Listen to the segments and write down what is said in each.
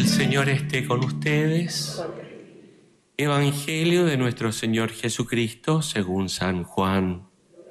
Señor esté con ustedes. Evangelio de nuestro Señor Jesucristo según San Juan.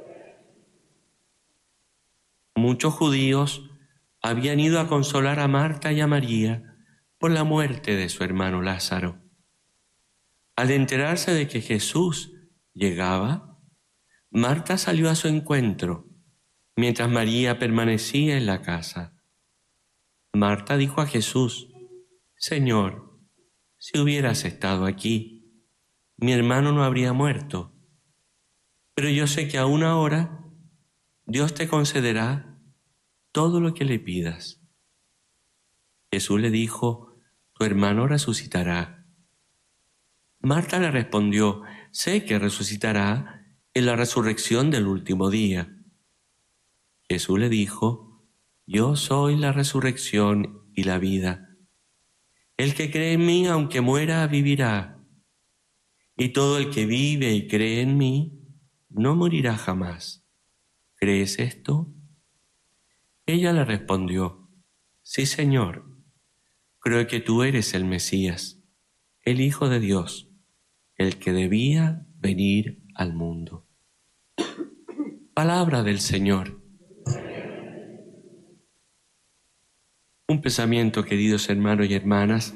Muchos judíos habían ido a consolar a Marta y a María por la muerte de su hermano Lázaro. Al enterarse de que Jesús llegaba, Marta salió a su encuentro, mientras María permanecía en la casa. Marta dijo a Jesús: Señor, si hubieras estado aquí, mi hermano no habría muerto. Pero yo sé que aún ahora Dios te concederá todo lo que le pidas. Jesús le dijo: tu hermano resucitará. Marta le respondió: sé que resucitará en la resurrección del último día. Jesús le dijo: yo soy la resurrección y la vida. El que cree en mí, aunque muera, vivirá. Y todo el que vive y cree en mí, no morirá jamás. ¿Crees esto? Ella le respondió: sí, Señor, creo que tú eres el Mesías, el Hijo de Dios, el que debía venir al mundo. Palabra del Señor. Un pensamiento, queridos hermanos y hermanas.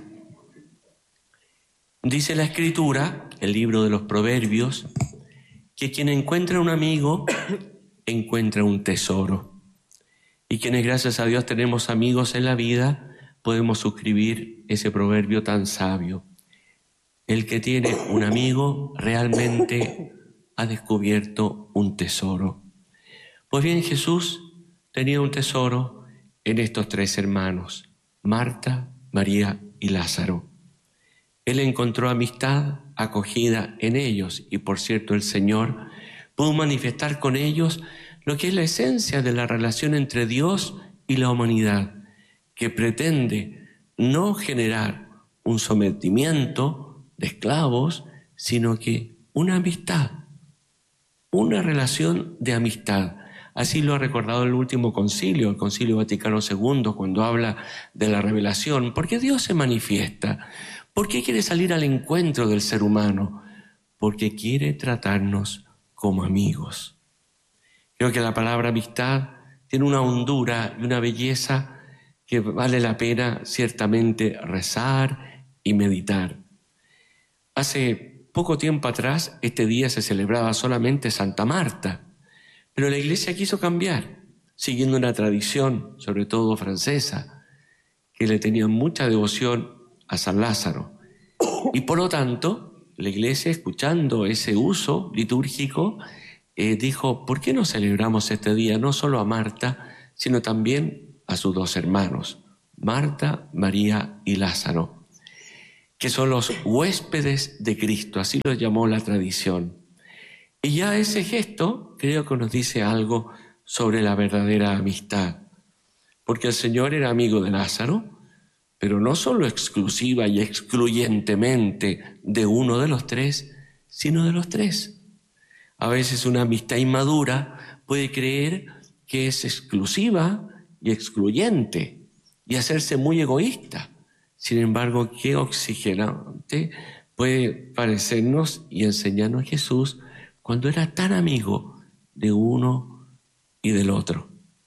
Dice la Escritura, el libro de los Proverbios, que quien encuentra un amigo encuentra un tesoro. Y quienes, gracias a Dios, tenemos amigos en la vida, podemos suscribir ese proverbio tan sabio. El que tiene un amigo realmente ha descubierto un tesoro. Pues bien, Jesús tenía un tesoro en estos tres hermanos, Marta, María y Lázaro. Él encontró amistad, acogida en ellos, y por cierto el Señor pudo manifestar con ellos lo que es la esencia de la relación entre Dios y la humanidad, que pretende no generar un sometimiento de esclavos, sino que una amistad, una relación de amistad. Así lo ha recordado el último concilio, el Concilio Vaticano II, cuando habla de la revelación. ¿Por qué Dios se manifiesta? ¿Por qué quiere salir al encuentro del ser humano? Porque quiere tratarnos como amigos. Creo que la palabra amistad tiene una hondura y una belleza que vale la pena ciertamente rezar y meditar. Hace poco tiempo atrás, este día se celebraba solamente Santa Marta, pero la Iglesia quiso cambiar, siguiendo una tradición, sobre todo francesa, que le tenía mucha devoción a San Lázaro. Y por lo tanto, la Iglesia, escuchando ese uso litúrgico, dijo: ¿por qué no celebramos este día no solo a Marta, sino también a sus dos hermanos, Marta, María y Lázaro, que son los huéspedes de Cristo? Así lo llamó la tradición. Y ya ese gesto creo que nos dice algo sobre la verdadera amistad, porque el Señor era amigo de Lázaro, pero no solo exclusiva y excluyentemente de uno de los tres, sino de los tres. A veces una amistad inmadura puede creer que es exclusiva y excluyente y hacerse muy egoísta. Sin embargo, qué oxigenante puede parecernos y enseñarnos Jesús cuando era tan amigo de uno y del otro.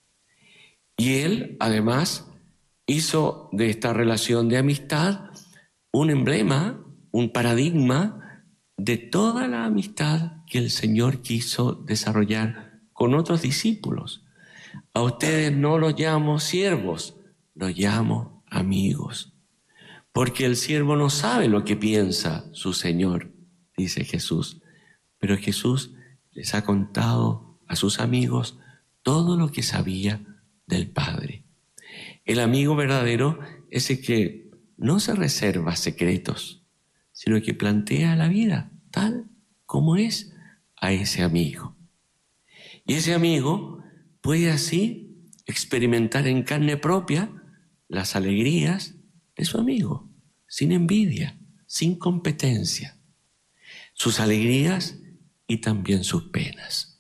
Y Él, además, hizo de esta relación de amistad un emblema, un paradigma de toda la amistad que el Señor quiso desarrollar con otros discípulos. A ustedes no los llamo siervos, los llamo amigos. Porque el siervo no sabe lo que piensa su Señor, dice Jesús. Pero Jesús les ha contado a sus amigos todo lo que sabía del Padre. El amigo verdadero es el que no se reserva secretos, sino que plantea la vida tal como es a ese amigo. Y ese amigo puede así experimentar en carne propia las alegrías de su amigo, sin envidia, sin competencia, sus alegrías y también sus penas.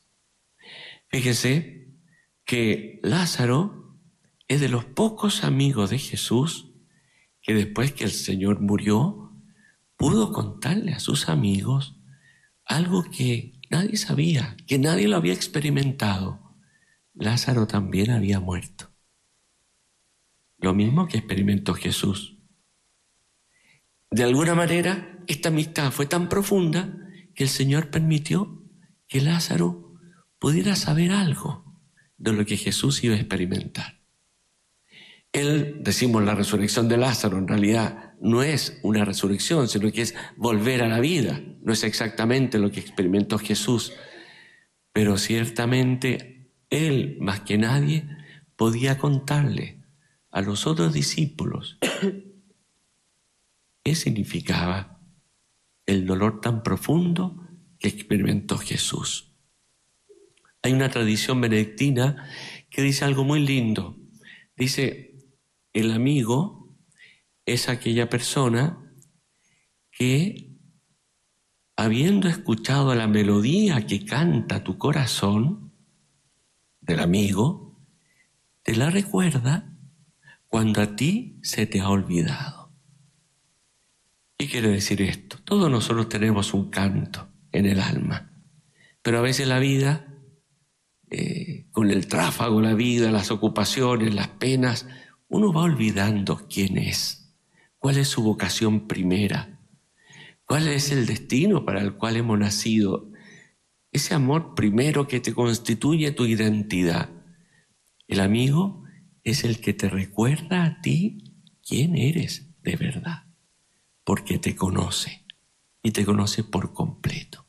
Fíjese que Lázaro es de los pocos amigos de Jesús que después que el Señor murió, pudo contarle a sus amigos algo que nadie sabía, que nadie lo había experimentado. Lázaro también había muerto. Lo mismo que experimentó Jesús. De alguna manera, esta amistad fue tan profunda que el Señor permitió que Lázaro pudiera saber algo de lo que Jesús iba a experimentar. Decimos la resurrección de Lázaro, en realidad no es una resurrección, sino que es volver a la vida. No es exactamente lo que experimentó Jesús, pero ciertamente él, más que nadie, podía contarle a los otros discípulos qué significaba el dolor tan profundo que experimentó Jesús. Hay una tradición benedictina que dice algo muy lindo. Dice, el amigo es aquella persona que, habiendo escuchado la melodía que canta tu corazón, del amigo, te la recuerda cuando a ti se te ha olvidado. ¿Qué quiere decir esto? Todos nosotros tenemos un canto en el alma, pero a veces la vida, con el tráfago, la vida, las ocupaciones, las penas, uno va olvidando quién es, cuál es su vocación primera, cuál es el destino para el cual hemos nacido, ese amor primero que te constituye tu identidad. El amigo es el que te recuerda a ti quién eres de verdad, porque te conoce y te conoce por completo.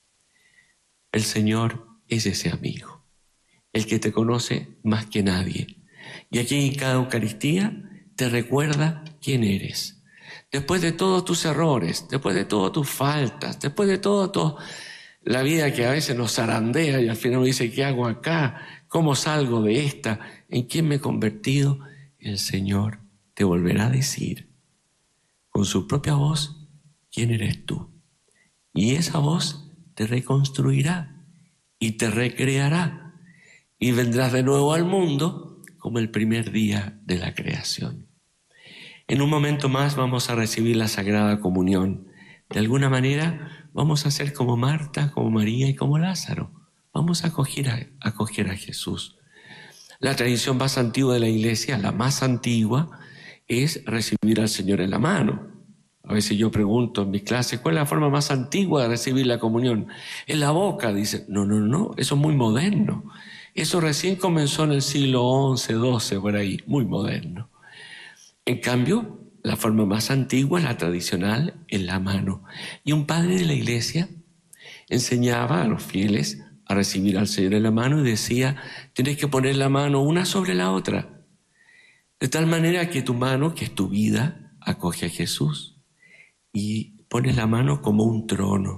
El Señor es ese amigo, el que te conoce más que nadie. Y aquí en cada Eucaristía te recuerda quién eres. Después de todos tus errores, después de todas tus faltas, después de toda la vida que a veces nos zarandea y al final uno dice, ¿qué hago acá? ¿Cómo salgo de esta? ¿En quién me he convertido? El Señor te volverá a decir con su propia voz quién eres tú. Y esa voz te reconstruirá y te recreará y vendrás de nuevo al mundo como el primer día de la creación. En un momento más vamos a recibir la Sagrada Comunión. De alguna manera vamos a ser como Marta, como María y como Lázaro. Vamos a acoger a Jesús. La tradición más antigua de la Iglesia, la más antigua, es recibir al Señor en la mano. A veces yo pregunto en mis clases, ¿cuál es la forma más antigua de recibir la comunión? En la boca, dicen. No, eso es muy moderno. Eso recién comenzó en el siglo XI, XII, por ahí, muy moderno. En cambio, la forma más antigua, la tradicional, en la mano. Y un padre de la Iglesia enseñaba a los fieles a recibir al Señor en la mano y decía, tienes que poner la mano una sobre la otra, de tal manera que tu mano, que es tu vida, acoge a Jesús y pones la mano como un trono.